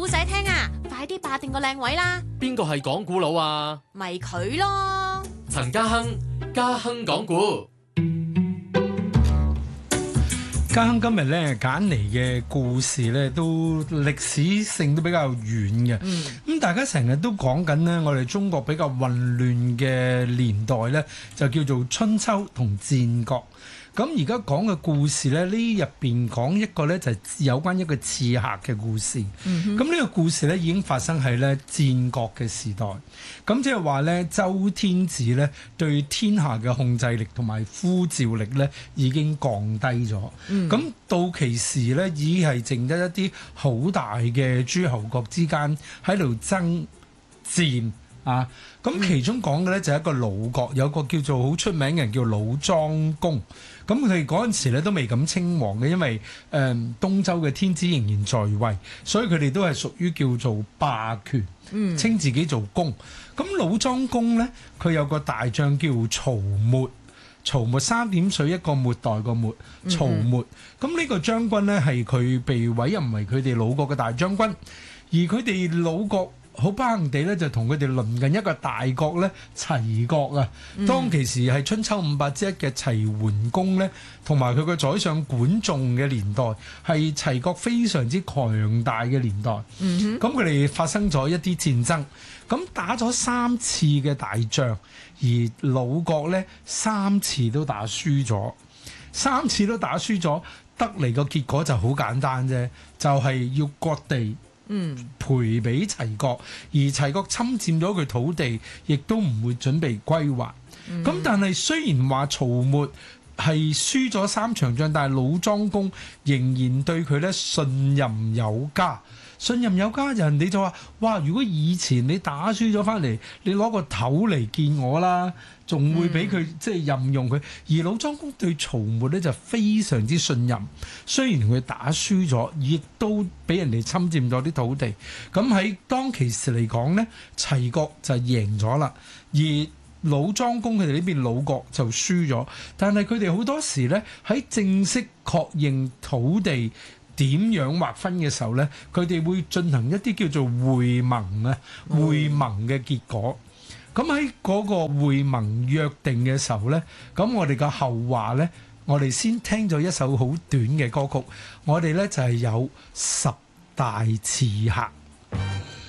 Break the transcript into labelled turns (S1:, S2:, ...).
S1: 故仔聽啊！快啲霸定個靚位啦！
S2: 邊個係講古佬啊？
S1: 咪佢咯！
S2: 陳家亨，家亨講古。
S3: 家亨今日咧揀嚟嘅故事咧，都歷史性都比較遠嘅。咁大家成日都講緊呢，我哋中國比較混亂嘅年代咧，就叫做春秋同戰國。咁而家講嘅故事咧，呢入邊講一個咧就係有關一個刺客嘅故事。咁呢個故事咧已經發生喺咧戰國嘅時代。咁即係話咧，周天子咧對天下嘅控制力同埋呼召力咧已經降低咗。咁到其時咧，已經係剩得一啲好大嘅諸侯國之間喺度爭戰啊！咁其中講嘅咧就係一個魯國，有個叫做好出名嘅人叫魯莊公。咁佢哋嗰陣時咧都未敢稱王嘅，因為東周嘅天子仍然在位，所以佢哋都係屬於叫做霸權，稱自己做公。咁魯莊公咧，佢有個大將叫曹沫。曹沫三點水一個末代個末，曹沫。咁呢個將軍呢，係佢被委任為佢哋魯國嘅大將軍，而佢哋魯國好不幸地咧，就同佢哋鄰近一個大國咧齊國啊。當其時係春秋500之一嘅齊桓公咧，同埋佢個宰相管仲嘅年代，係齊國非常之強大嘅年代。咁佢哋發生咗一啲戰爭，咁打咗3次嘅大仗，而魯國咧3次都打輸咗，3次都打輸咗，得嚟個結果就好簡單啫，就係要割地。賠俾齊國，而齊國侵佔咗佢土地，亦都唔會準備歸還。但係雖然話曹沫係輸咗3場仗，但係魯莊公仍然對佢咧信任有加。信任有加，人哋就話：哇！如果以前你打輸咗翻嚟，你攞個頭嚟見我啦，仲會俾佢即係任用佢。而魯莊公對曹沫咧就非常之信任，雖然佢打輸咗，亦都俾人哋侵佔咗啲土地。咁喺當其時嚟講呢，齊國就贏咗啦，而魯莊公佢哋呢邊魯國就輸咗。但係佢哋好多時呢，喺正式確認土地點樣劃分嘅時候呢，佢哋會進行一啲叫做會盟啊，會盟嘅結果。咁喺嗰個會盟約定嘅時候呢，咁我哋嘅後話呢，我哋先聽咗一首好短嘅歌曲，我哋呢就係有10大刺客。